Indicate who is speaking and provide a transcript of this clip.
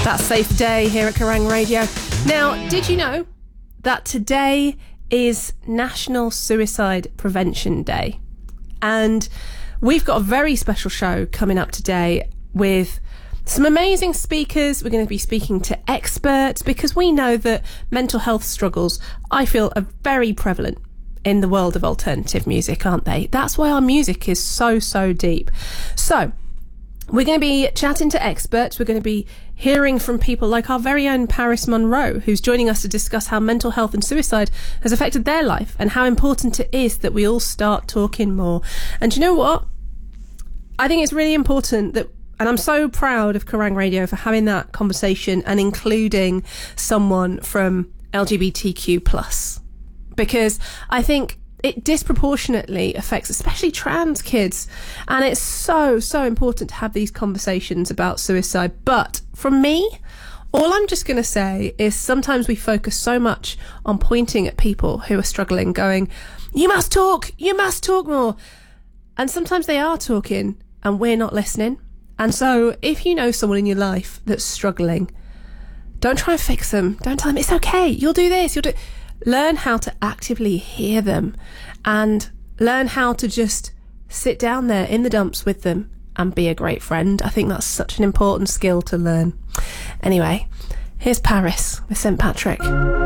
Speaker 1: That's Safe Day here at Kerrang Radio. Now, did you know that today is National Suicide Prevention Day? And we've got a very special show coming up today with some amazing speakers. We're going to be speaking to experts because we know that mental health struggles, I feel, are very prevalent in the world of alternative music, aren't they? That's why our music is so deep. So we're going to be chatting to experts. We're going to be hearing from people like our very own Paris Monroe, who's joining us to discuss how mental health and suicide has affected their life and how important it is that we all start talking more. And you know what? I think it's really important that, and I'm so proud of Kerrang Radio for having that conversation and including someone from LGBTQ+, because I think it disproportionately affects especially trans kids, and it's so important to have these conversations about suicide. But from me, all I'm just going to say is sometimes we focus so much on pointing at people who are struggling, going, you must talk more, and sometimes they are talking and we're not listening. And so if you know someone in your life that's struggling, don't try and fix them. Don't tell them it's okay, you'll do this, learn how to actively hear them and learn how to just sit down there in the dumps with them and be a great friend. I think that's such an important skill to learn. Anyway, here's Paris with St. Patrick.